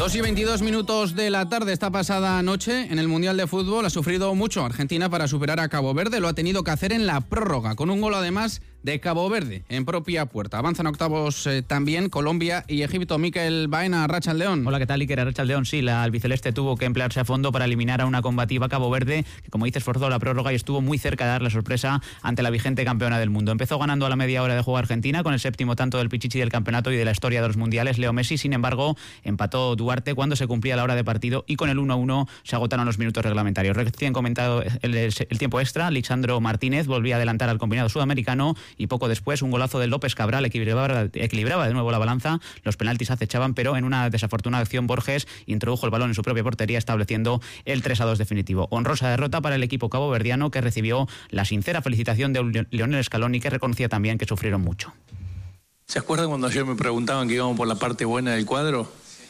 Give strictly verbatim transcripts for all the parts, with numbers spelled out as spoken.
dos y veintidós minutos de la tarde. Esta pasada noche en el Mundial de Fútbol ha sufrido mucho Argentina para superar a Cabo Verde. Lo ha tenido que hacer en la prórroga, con un gol además de Cabo Verde en propia puerta. Avanzan octavos eh, también Colombia y Egipto. Mikel Baena, Arratsaldeon. Hola, ¿qué tal, Iker? Arratsaldeon. Sí, la albiceleste tuvo que emplearse a fondo para eliminar a una combativa Cabo Verde que, como dices, forzó la prórroga y estuvo muy cerca de dar la sorpresa ante la vigente campeona del mundo. Empezó ganando a la media hora de juego Argentina con el séptimo tanto del Pichichi del campeonato y de la historia de los mundiales, Leo Messi. Sin embargo, empató Duarte cuando se cumplía la hora de partido y con el uno a uno se agotaron los minutos reglamentarios. Recién comentado el, el, el tiempo extra, Lisandro Martínez volvía a adelantar al combinado sudamericano y poco después un golazo de López Cabral equilibraba, equilibraba de nuevo la balanza. Los penaltis acechaban, pero en una desafortunada acción Borges introdujo el balón en su propia portería, estableciendo el tres a dos definitivo. Honrosa derrota para el equipo caboverdiano, que recibió la sincera felicitación de Lionel Scaloni, que reconocía también que sufrieron mucho. ¿Se acuerdan cuando ayer me preguntaban que íbamos por la parte buena del cuadro?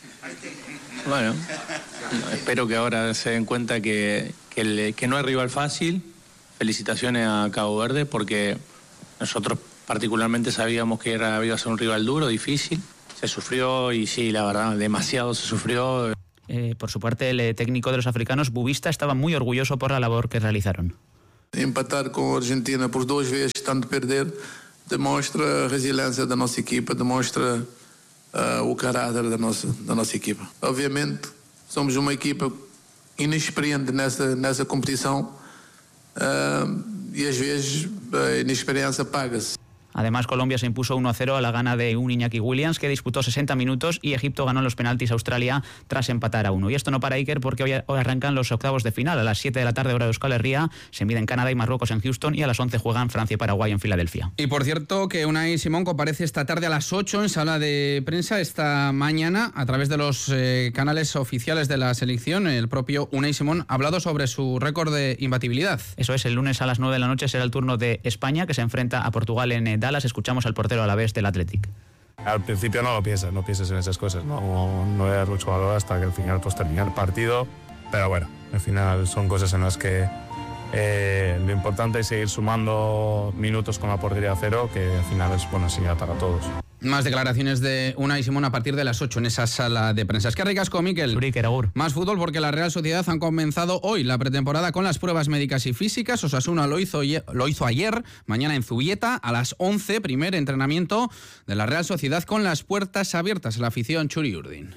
Bueno, espero que ahora se den cuenta que, que, el, que no hay rival fácil. Felicitaciones a Cabo Verde, porque nosotros particularmente sabíamos que era, iba a ser un rival duro, difícil. Se sufrió y sí, la verdad, demasiado se sufrió. Eh, por su parte, el técnico de los africanos, Bubista, estaba muy orgulloso por la labor que realizaron. Empatar con Argentina por dos veces, estando a perder, demuestra a resiliencia de nuestra equipa, demuestra uh, o carácter da nossa, da nossa equipa. Obviamente, somos uma equipa inexperiente nessa, nessa competição uh, e às vezes a inexperiência paga-se. Además, Colombia se impuso uno a cero a la gana de un Iñaki Williams, que disputó sesenta minutos, y Egipto ganó los penaltis a Australia tras empatar a uno. Y esto no para, Iker, porque hoy, hoy arrancan los octavos de final. A las siete de la tarde, hora de Euskal Herria, se miden Canadá y Marruecos en Houston, y a las once juegan Francia y Paraguay en Filadelfia. Y por cierto, que Unai Simón comparece esta tarde a las ocho en sala de prensa. Esta mañana, a través de los eh, canales oficiales de la selección, el propio Unai Simón ha hablado sobre su récord de imbatibilidad. Eso es, el lunes a las nueve de la noche será el turno de España, que se enfrenta a Portugal en Dallas. Escuchamos al portero a la vez del Athletic. Al principio no lo piensas, no piensas en esas cosas, no, no eres mucho valor hasta que al final pues termina el partido, pero bueno, al final son cosas en las que eh, lo importante es seguir sumando minutos con la portería a cero, que al final es buena señal para todos. Más declaraciones de Unai Simón a partir de las ocho en esa sala de prensa. Es que ricasco, Mikel. Más fútbol, porque la Real Sociedad han comenzado hoy la pretemporada con las pruebas médicas y físicas. Osasuna lo hizo, lo hizo ayer, mañana en Zubieta, a las once, primer entrenamiento de la Real Sociedad con las puertas abiertas a la afición Txuri Urdin.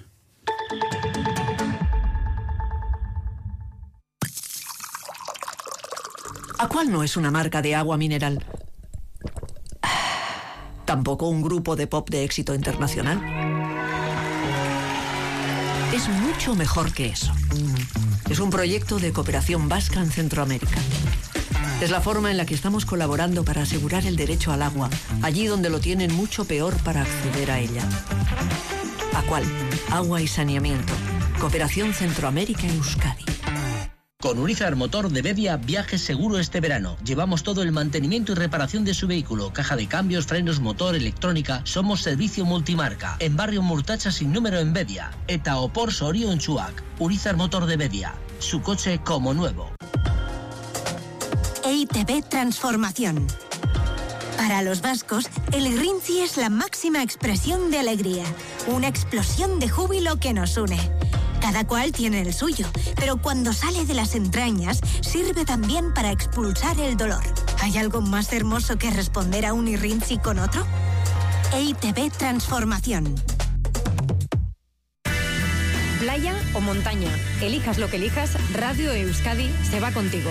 ¿A cuál no es una marca de agua mineral? Tampoco un grupo de pop de éxito internacional. Es mucho mejor que eso. Es un proyecto de cooperación vasca en Centroamérica. Es la forma en la que estamos colaborando para asegurar el derecho al agua, allí donde lo tienen mucho peor para acceder a ella. Acual, agua y saneamiento. Cooperación Centroamérica-Euskadi. Con Urizar Motor de Bedia, viaje seguro este verano. Llevamos todo el mantenimiento y reparación de su vehículo, caja de cambios, frenos, motor, electrónica. Somos servicio multimarca. En barrio Murtacha sin número en Bedia. Eta Opor Sorio en Chuac. Urizar Motor de Bedia. Su coche como nuevo. E I T B Transformación. Para los vascos, el Irrintzi es la máxima expresión de alegría. Una explosión de júbilo que nos une. Cada cual tiene el suyo, pero cuando sale de las entrañas, sirve también para expulsar el dolor. ¿Hay algo más hermoso que responder a un Irrintzi con otro? E I T B Transformación. Playa o montaña, elijas lo que elijas, Radio Euskadi se va contigo.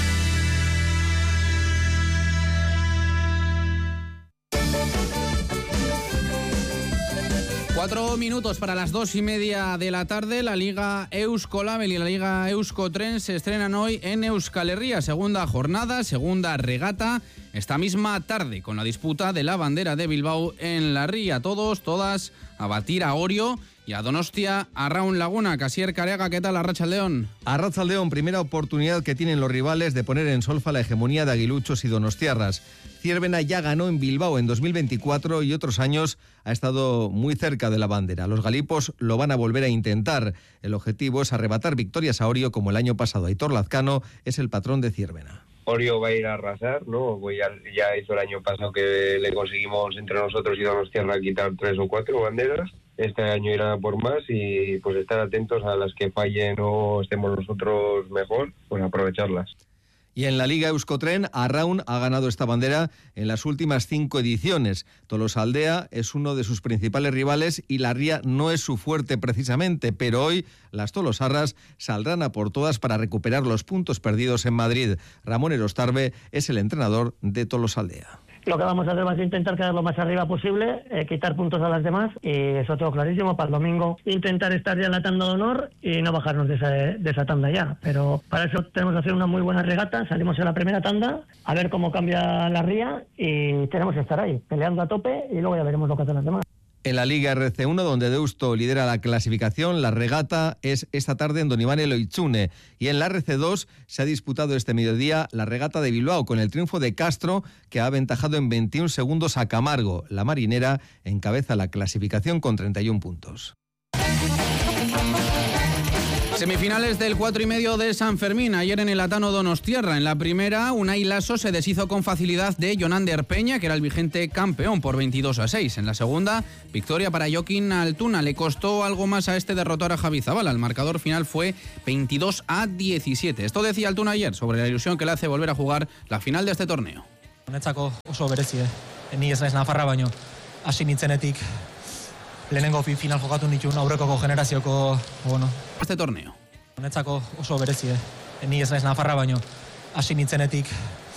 Cuatro minutos para las dos y media de la tarde. La Liga Euskolabel y la Liga Euskotren se estrenan hoy en Euskal Herria. Segunda jornada, segunda regata, esta misma tarde, con la disputa de la bandera de Bilbao en la ría. Todos, todas, a batir a Orio y a Donostia, a Raun Laguna. Casier Careaga, ¿qué tal? Arratsaldeon. Arratsaldeon, primera oportunidad que tienen los rivales de poner en solfa la hegemonía de aguiluchos y donostiarras. Ciervena ya ganó en Bilbao en dos mil veinticuatro y otros años ha estado muy cerca de la bandera. Los galipos lo van a volver a intentar. El objetivo es arrebatar victorias a Orio como el año pasado. Aitor Lazcano es el patrón de Ciervena. Orio va a ir a arrasar, ¿no? Pues ya, ya hizo el año pasado que le conseguimos entre nosotros y Donostiarra quitar tres o cuatro banderas. Este año irá por más y pues estar atentos a las que fallen o estemos nosotros mejor, pues aprovecharlas. Y en la Liga Euskotren, Arraun ha ganado esta bandera en las últimas cinco ediciones. Tolosaldea es uno de sus principales rivales y la Ría no es su fuerte precisamente, pero hoy las tolosarras saldrán a por todas para recuperar los puntos perdidos en Madrid. Ramón Erostarbe es el entrenador de Tolosaldea. Lo que vamos a hacer va a intentar quedar lo más arriba posible, eh, quitar puntos a las demás y eso todo clarísimo para el domingo. Intentar estar ya en la tanda de honor y no bajarnos de esa, de esa tanda ya. Pero para eso tenemos que hacer una muy buena regata. Salimos en la primera tanda, a ver cómo cambia la Ría y tenemos que estar ahí, peleando a tope y luego ya veremos lo que hacen las demás. En la Liga R C uno, donde Deusto lidera la clasificación, la regata es esta tarde en Don Iván Eloitzune. Y en la R C dos se ha disputado este mediodía la regata de Bilbao, con el triunfo de Castro, que ha aventajado en veintiún segundos a Camargo. La marinera encabeza la clasificación con treinta y un puntos. Semifinales del cuatro y medio de San Fermín. Ayer en el Atano Donostiarra. En la primera, Unai Laso se deshizo con facilidad de Jonander Peña, que era el vigente campeón, por veintidós a seis. En la segunda, victoria para Joaquín Altuna. Le costó algo más a este derrotar a Javi Zabala. El marcador final fue veintidós a diecisiete. Esto decía Altuna ayer sobre la ilusión que le hace volver a jugar la final de este torneo. Honetzako oso berezie. Ni ez naiz Nafarra baino hasi nintzenetik lehenengo final jokatu nituen aurrekoko generazioko, bueno, este torneo. Honetzako oso berezie. Ni ez naiz Nafarra baino hasi nintzenetik